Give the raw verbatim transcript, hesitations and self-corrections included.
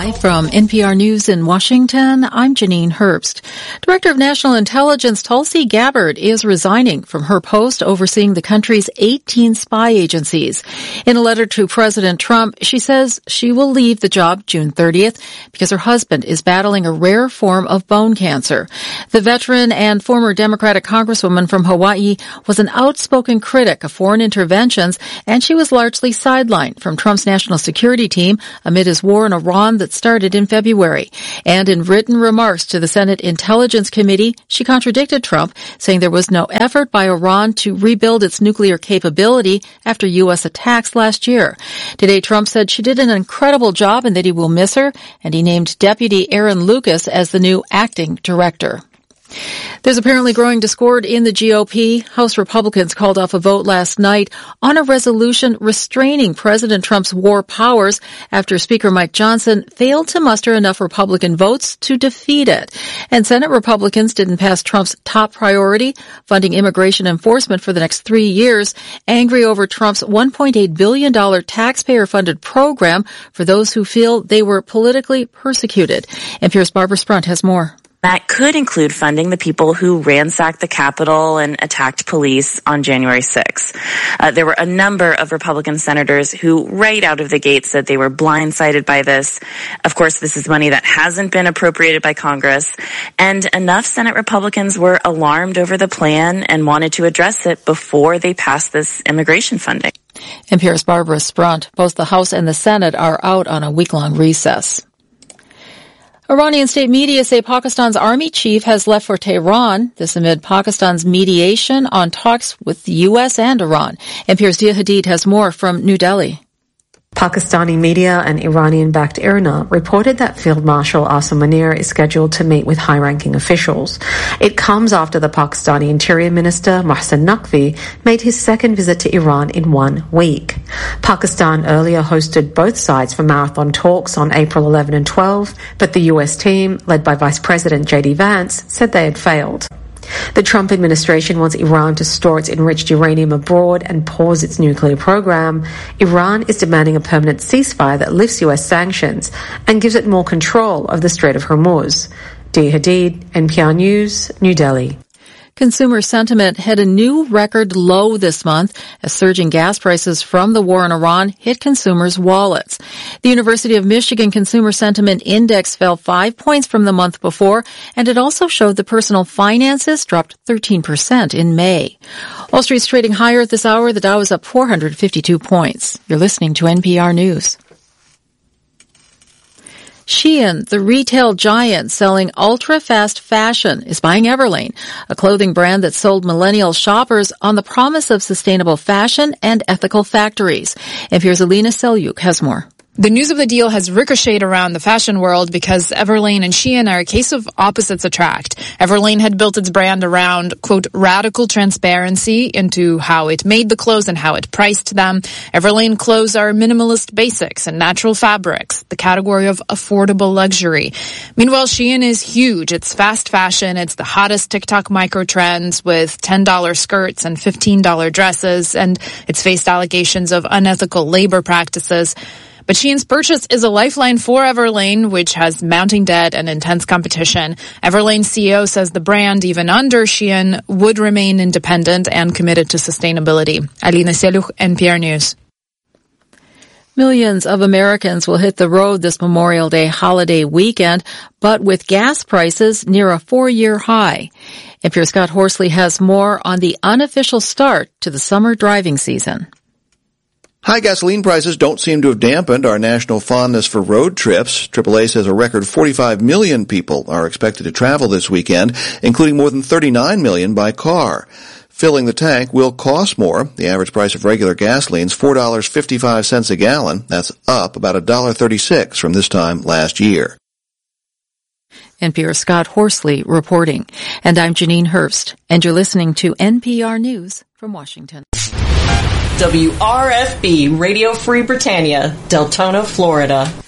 Live from N P R News in Washington, I'm Janine Herbst. Director of National Intelligence Tulsi Gabbard is resigning from her post overseeing the country's eighteen spy agencies. In a letter to President Trump, she says she will leave the job June thirtieth because her husband is battling a rare form of bone cancer. The veteran and former Democratic Congresswoman from Hawaii was an outspoken critic of foreign interventions, and she was largely sidelined from Trump's national security team amid his war in Iran that started in February. And in written remarks to the Senate Intelligence Committee, she contradicted Trump, saying there was no effort by Iran to rebuild its nuclear capability after U S attacks last year. Today, Trump said she did an incredible job and that he will miss her, and he named Deputy Aaron Lucas as the new acting director. There's apparently growing discord in the G O P. House Republicans called off a vote last night on a resolution restraining President Trump's war powers after Speaker Mike Johnson failed to muster enough Republican votes to defeat it. And Senate Republicans didn't pass Trump's top priority, funding immigration enforcement for the next three years, angry over Trump's one point eight billion dollars taxpayer-funded program for those who feel they were politically persecuted. N P R's Barbara Sprunt has more. That could include funding the people who ransacked the Capitol and attacked police on January sixth. Uh, there were a number of Republican senators who right out of the gate said they were blindsided by this. Of course, this is money that hasn't been appropriated by Congress, and enough Senate Republicans were alarmed over the plan and wanted to address it before they passed this immigration funding. N P R's Barbara Sprunt. Both the House and the Senate are out on a week-long recess. Iranian state media say Pakistan's army chief has left for Tehran, this amid Pakistan's mediation on talks with the U S and Iran. N P R's Dia Hadid has more from New Delhi. Pakistani media and Iranian-backed I R N A reported that Field Marshal Asim Munir is scheduled to meet with high-ranking officials. It comes after the Pakistani Interior Minister Mohsen Naqvi made his second visit to Iran in one week. Pakistan earlier hosted both sides for marathon talks on April eleventh and twelfth, but the U S team, led by Vice President J D Vance, said they had failed. The Trump administration wants Iran to store its enriched uranium abroad and pause its nuclear program. Iran is demanding a permanent ceasefire that lifts U S sanctions and gives it more control of the Strait of Hormuz. Dia Hadid, N P R News, New Delhi. Consumer sentiment hit a new record low this month as surging gas prices from the war in Iran hit consumers' wallets. The University of Michigan Consumer Sentiment Index fell five points from the month before, and it also showed the personal finances dropped thirteen percent in May. Wall Street's trading higher at this hour. The Dow is up four hundred fifty-two points. You're listening to N P R News. Shein, the retail giant selling ultra-fast fashion, is buying Everlane, a clothing brand that sold millennial shoppers on the promise of sustainable fashion and ethical factories. And here's Alina Selyuk has more. The news of the deal has ricocheted around the fashion world because Everlane and Shein are a case of opposites attract. Everlane had built its brand around, quote, radical transparency into how it made the clothes and how it priced them. Everlane clothes are minimalist basics and natural fabrics, the category of affordable luxury. Meanwhile, Shein is huge. It's fast fashion. It's the hottest TikTok micro trends with ten dollars skirts and fifteen dollars dresses, and it's faced allegations of unethical labor practices. But Shein's purchase is a lifeline for Everlane, which has mounting debt and intense competition. Everlane's C E O says the brand, even under Shein, would remain independent and committed to sustainability. Alina Selyuk, N P R News. Millions of Americans will hit the road this Memorial Day holiday weekend, but with gas prices near a four-year high. N P R's Scott Horsley has more on the unofficial start to the summer driving season. High gasoline prices don't seem to have dampened our national fondness for road trips. triple A says a record forty-five million people are expected to travel this weekend, including more than thirty-nine million by car. Filling the tank will cost more. The average price of regular gasoline is four dollars and fifty-five cents a gallon. That's up about one dollar and thirty-six cents from this time last year. N P R's Scott Horsley reporting. And I'm Janine Herbst, and you're listening to N P R News from Washington. W R F B, Radio Free Britannia, Deltona, Florida.